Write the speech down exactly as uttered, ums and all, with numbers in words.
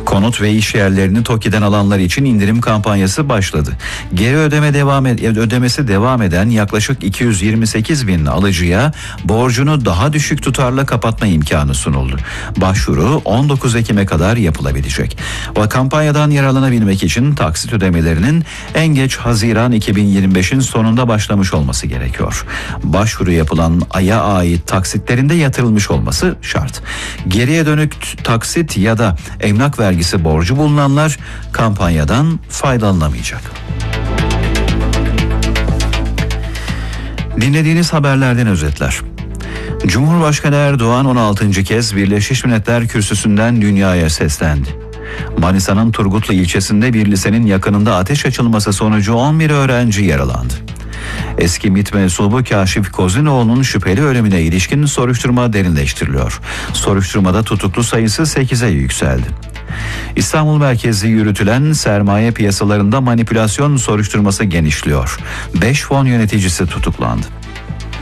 Konut ve iş yerlerini TOKİ'den alanlar için indirim kampanyası başladı. Geri ödeme devam ed- ödemesi devam eden yaklaşık iki yüz yirmi sekiz bin alıcıya borcunu daha düşük tutarla kapatma imkanı sunuldu. Başvuru on dokuz Ekim'e kadar yapılabilecek. O kampanyadan yararlanabilmek için taksit ödemelerinin en geç Haziran iki bin yirmi beşin sonunda başlamış olması gerekiyor. Başvuru yapılan aya ait taksitlerinde yatırılmış olması şart. Geriye dönük taksit ya da emlak vergisi borcu bulunanlar kampanyadan faydalanamayacak. Dinlediğiniz haberlerden özetler. Cumhurbaşkanı Erdoğan on altıncı kez Birleşmiş Milletler Kürsüsü'nden dünyaya seslendi. Manisa'nın Turgutlu ilçesinde bir lisenin yakınında ateş açılması sonucu on bir öğrenci yaralandı. Eski MİT mensubu Kaşif Kozinoğlu'nun şüpheli ölümüne ilişkin soruşturma derinleştiriliyor. Soruşturmada tutuklu sayısı sekize yükseldi. İstanbul merkezli yürütülen sermaye piyasalarında manipülasyon soruşturması genişliyor. beş fon yöneticisi tutuklandı.